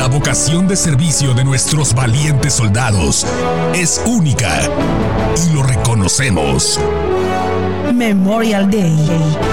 La vocación de servicio de nuestros valientes soldados es única y lo reconocemos. Memorial Day.